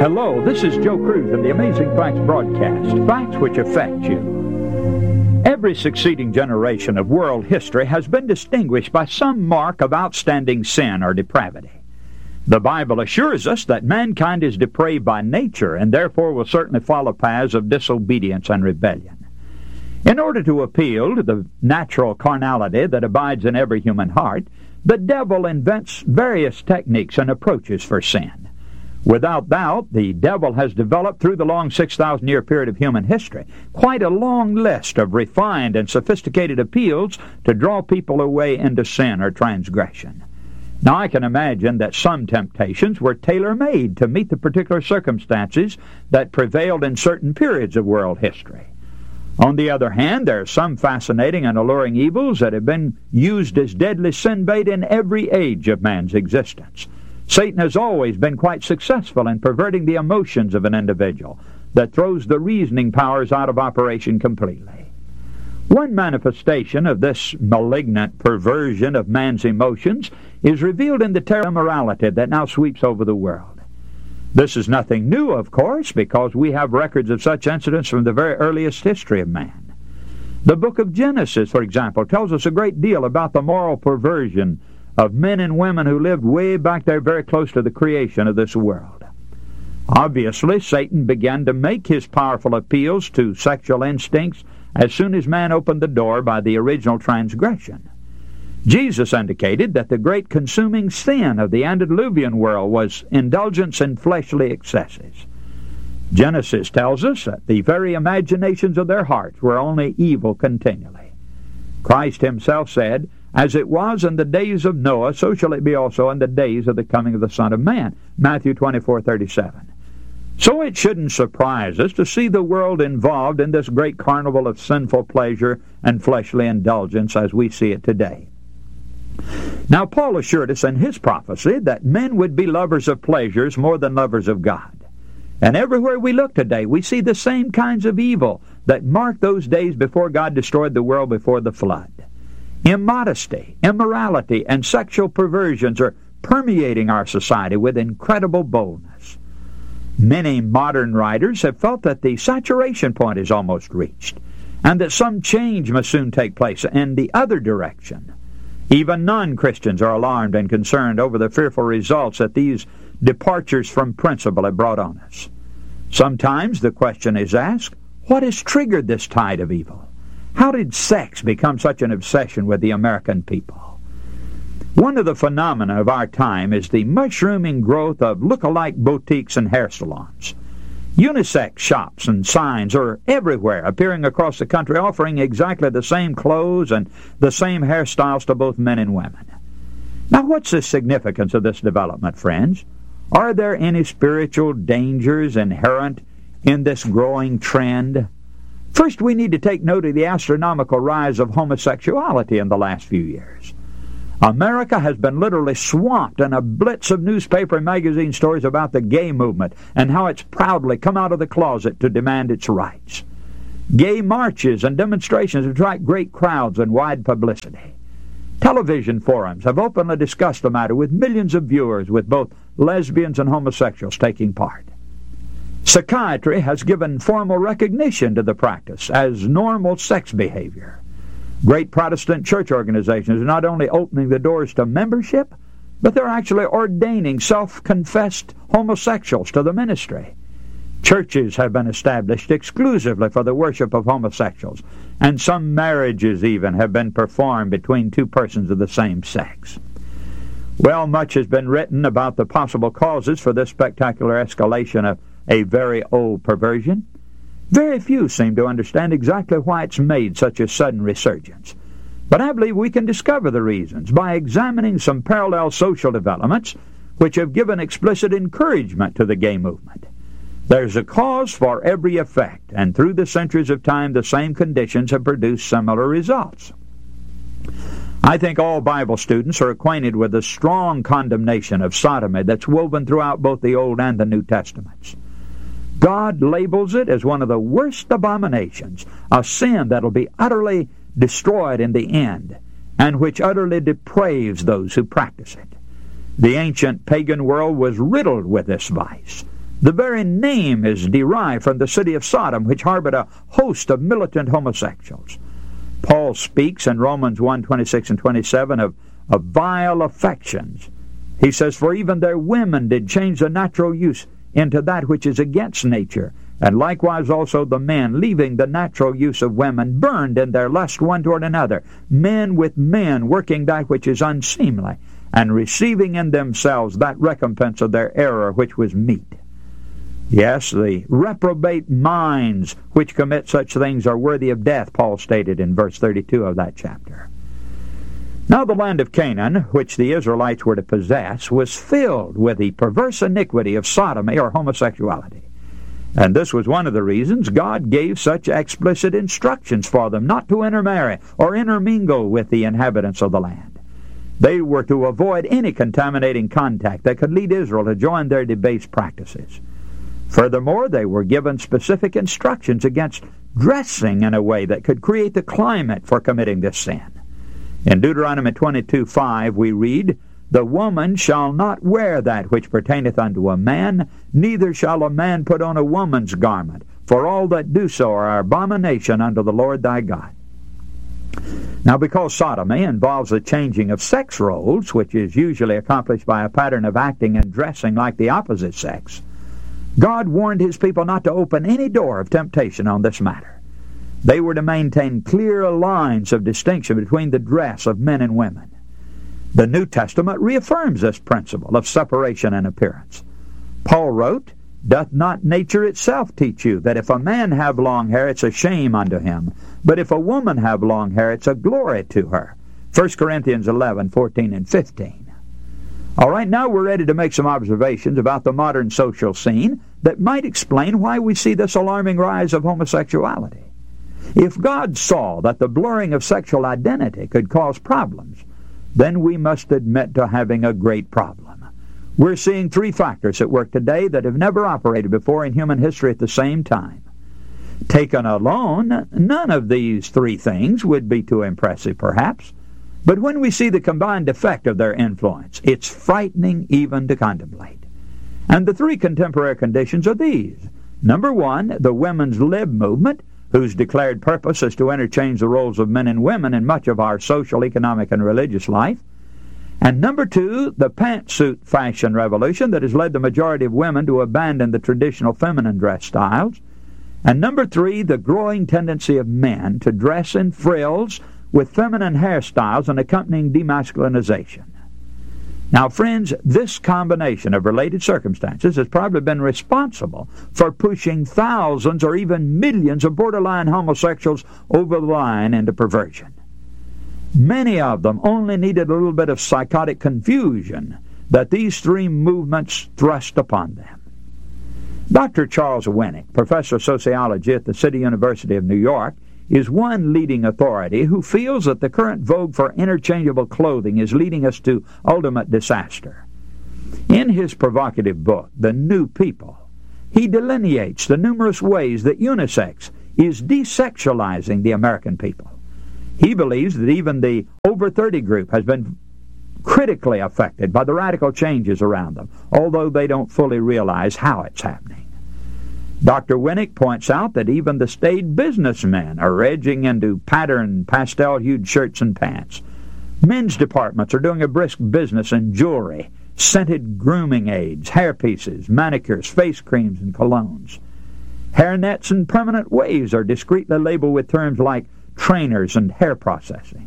Hello, this is Joe Cruz in the Amazing Facts broadcast, facts which affect you. Every succeeding generation of world history has been distinguished by some mark of outstanding sin or depravity. The Bible assures us that mankind is depraved by nature and therefore will certainly follow paths of disobedience and rebellion. In order to appeal to the natural carnality that abides in every human heart, the devil invents various techniques and approaches for sin. Without doubt, the devil has developed through the long 6,000-year period of human history quite a long list of refined and sophisticated appeals to draw people away into sin or transgression. Now, I can imagine that some temptations were tailor-made to meet the particular circumstances that prevailed in certain periods of world history. On the other hand, there are some fascinating and alluring evils that have been used as deadly sin bait in every age of man's existence. Satan has always been quite successful in perverting the emotions of an individual that throws the reasoning powers out of operation completely. One manifestation of this malignant perversion of man's emotions is revealed in the terrible immorality that now sweeps over the world. This is nothing new, of course, because we have records of such incidents from the very earliest history of man. The book of Genesis, for example, tells us a great deal about the moral perversion of men and women who lived way back there very close to the creation of this world. Obviously, Satan began to make his powerful appeals to sexual instincts as soon as man opened the door by the original transgression. Jesus indicated that the great consuming sin of the antediluvian world was indulgence in fleshly excesses. Genesis tells us that the very imaginations of their hearts were only evil continually. Christ himself said, "As it was in the days of Noah, so shall it be also in the days of the coming of the Son of Man." Matthew 24:37. So it shouldn't surprise us to see the world involved in this great carnival of sinful pleasure and fleshly indulgence as we see it today. Now, Paul assured us in his prophecy that men would be lovers of pleasures more than lovers of God. And everywhere we look today, we see the same kinds of evil that marked those days before God destroyed the world before the flood. Immodesty, immorality, and sexual perversions are permeating our society with incredible boldness. Many modern writers have felt that the saturation point is almost reached, and that some change must soon take place in the other direction. Even non-Christians are alarmed and concerned over the fearful results that these departures from principle have brought on us. Sometimes the question is asked, what has triggered this tide of evil? How did sex become such an obsession with the American people? One of the phenomena of our time is the mushrooming growth of look-alike boutiques and hair salons. Unisex shops and signs are everywhere, appearing across the country, offering exactly the same clothes and the same hairstyles to both men and women. Now, what's the significance of this development, friends? Are there any spiritual dangers inherent in this growing trend? First, we need to take note of the astronomical rise of homosexuality in the last few years. America has been literally swamped in a blitz of newspaper and magazine stories about the gay movement and how it's proudly come out of the closet to demand its rights. Gay marches and demonstrations attract great crowds and wide publicity. Television forums have openly discussed the matter with millions of viewers, with both lesbians and homosexuals taking part. Psychiatry has given formal recognition to the practice as normal sex behavior. Great Protestant church organizations are not only opening the doors to membership, but they're actually ordaining self-confessed homosexuals to the ministry. Churches have been established exclusively for the worship of homosexuals, and some marriages even have been performed between two persons of the same sex. Well, much has been written about the possible causes for this spectacular escalation of a very old perversion. Very few seem to understand exactly why it's made such a sudden resurgence. But I believe we can discover the reasons by examining some parallel social developments which have given explicit encouragement to the gay movement. There's a cause for every effect, and through the centuries of time the same conditions have produced similar results. I think all Bible students are acquainted with the strong condemnation of sodomy that's woven throughout both the Old and the New Testaments. God labels it as one of the worst abominations, a sin that'll be utterly destroyed in the end, and which utterly depraves those who practice it. The ancient pagan world was riddled with this vice. The very name is derived from the city of Sodom, which harbored a host of militant homosexuals. Paul speaks in Romans 1:26 and 27 of vile affections. He says, "For even their women did change the natural use into that which is against nature, and likewise also the men, leaving the natural use of women, burned in their lust one toward another, men with men, working that which is unseemly, and receiving in themselves that recompense of their error which was meet." Yes, the reprobate minds which commit such things are worthy of death, Paul stated in verse 32 of that chapter. Now the land of Canaan, which the Israelites were to possess, was filled with the perverse iniquity of sodomy or homosexuality. And this was one of the reasons God gave such explicit instructions for them not to intermarry or intermingle with the inhabitants of the land. They were to avoid any contaminating contact that could lead Israel to join their debased practices. Furthermore, they were given specific instructions against dressing in a way that could create the climate for committing this sin. In Deuteronomy 22:5 we read, "The woman shall not wear that which pertaineth unto a man, neither shall a man put on a woman's garment, for all that do so are abomination unto the Lord thy God." Now, because sodomy involves the changing of sex roles, which is usually accomplished by a pattern of acting and dressing like the opposite sex, God warned his people not to open any door of temptation on this matter. They were to maintain clear lines of distinction between the dress of men and women. The New Testament reaffirms this principle of separation in appearance. Paul wrote, "Doth not nature itself teach you that if a man have long hair, it's a shame unto him, but if a woman have long hair, it's a glory to her?" 1 Corinthians 11:14 and 15. All right, now we're ready to make some observations about the modern social scene that might explain why we see this alarming rise of homosexuality. If God saw that the blurring of sexual identity could cause problems, then we must admit to having a great problem. We're seeing three factors at work today that have never operated before in human history at the same time. Taken alone, none of these three things would be too impressive, perhaps. But when we see the combined effect of their influence, it's frightening even to contemplate. And the three contemporary conditions are these. Number one, the women's lib movement, whose declared purpose is to interchange the roles of men and women in much of our social, economic, and religious life. And number two, the pantsuit fashion revolution that has led the majority of women to abandon the traditional feminine dress styles. And number three, the growing tendency of men to dress in frills with feminine hairstyles and accompanying demasculinization. Now, friends, this combination of related circumstances has probably been responsible for pushing thousands or even millions of borderline homosexuals over the line into perversion. Many of them only needed a little bit of psychotic confusion that these three movements thrust upon them. Dr. Charles Winnick, professor of sociology at the City University of New York, is one leading authority who feels that the current vogue for interchangeable clothing is leading us to ultimate disaster. In his provocative book, The New People, he delineates the numerous ways that unisex is desexualizing the American people. He believes that even the over 30 group has been critically affected by the radical changes around them, although they don't fully realize how it's happening. Dr. Winnick points out that even the staid businessmen are edging into patterned, pastel-hued shirts and pants. Men's departments are doing a brisk business in jewelry, scented grooming aids, hairpieces, manicures, face creams, and colognes. Hairnets and permanent waves are discreetly labeled with terms like trainers and hair processing.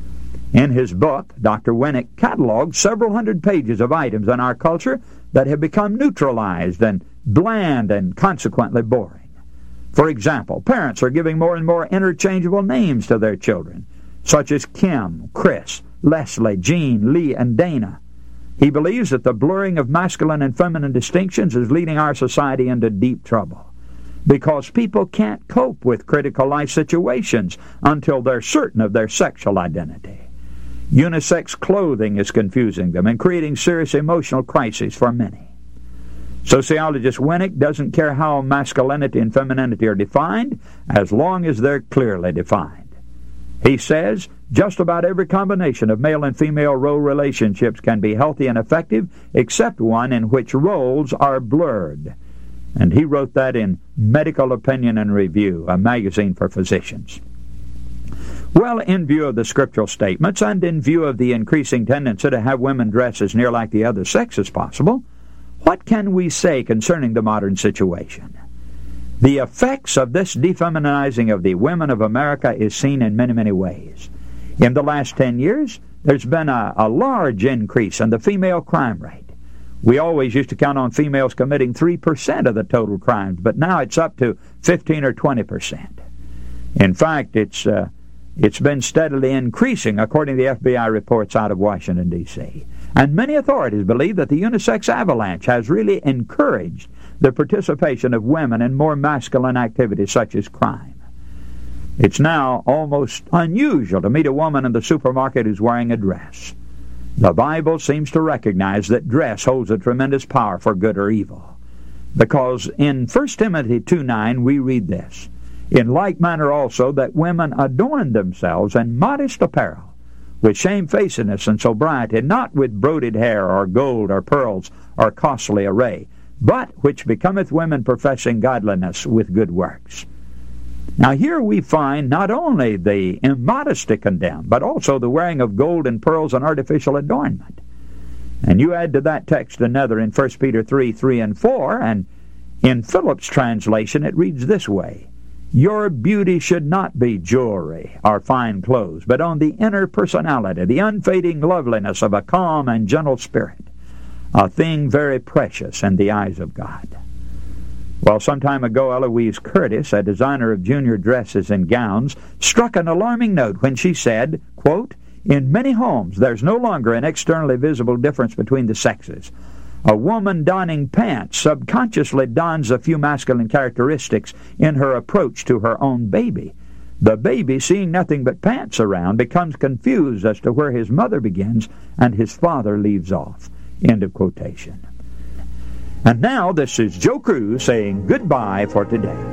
In his book, Dr. Winnick catalogues several hundred pages of items in our culture that have become neutralized and bland and consequently boring. For example, parents are giving more and more interchangeable names to their children, such as Kim, Chris, Leslie, Jean, Lee, and Dana. He believes that the blurring of masculine and feminine distinctions is leading our society into deep trouble, because people can't cope with critical life situations until they're certain of their sexual identity. Unisex clothing is confusing them and creating serious emotional crises for many. Sociologist Winnick doesn't care how masculinity and femininity are defined, as long as they're clearly defined. He says, just about every combination of male and female role relationships can be healthy and effective, except one in which roles are blurred. And he wrote that in Medical Opinion and Review, a magazine for physicians. Well, in view of the scriptural statements and in view of the increasing tendency to have women dress as near like the other sex as possible, what can we say concerning the modern situation? The effects of this defeminizing of the women of America is seen in many, many ways. In the last 10 years, there's been a large increase in the female crime rate. We always used to count on females committing 3% of the total crimes, but now it's up to 15 or 20%. In fact, it's been steadily increasing, according to the FBI reports out of Washington, D.C. And many authorities believe that the unisex avalanche has really encouraged the participation of women in more masculine activities such as crime. It's now almost unusual to meet a woman in the supermarket who's wearing a dress. The Bible seems to recognize that dress holds a tremendous power for good or evil. Because in 1 Timothy 2:9 we read this, "In like manner also that women adorn themselves in modest apparel, with shamefacedness and sobriety, not with broided hair or gold or pearls or costly array, but which becometh women professing godliness with good works." Now here we find not only the immodesty condemned, but also the wearing of gold and pearls and artificial adornment. And you add to that text another in 1 Peter 3:3 and 4, and in Phillips' translation it reads this way, "Your beauty should not be jewelry or fine clothes, but on the inner personality, the unfading loveliness of a calm and gentle spirit, a thing very precious in the eyes of God." Well, some time ago, Eloise Curtis, a designer of junior dresses and gowns, struck an alarming note when she said, quote, "In many homes, there's no longer an externally visible difference between the sexes. A woman donning pants subconsciously dons a few masculine characteristics in her approach to her own baby. The baby, seeing nothing but pants around, becomes confused as to where his mother begins and his father leaves off." End of quotation. And now this is Joe Cruz saying goodbye for today.